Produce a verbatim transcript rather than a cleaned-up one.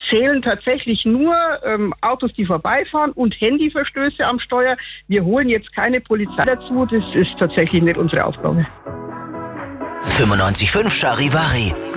zählen tatsächlich nur ähm, Autos, die vorbeifahren und Handyverstöße am Steuer. Wir holen jetzt keine Polizei dazu, das ist tatsächlich nicht unsere Aufgabe. fünfundneunzig Komma fünf Charivari.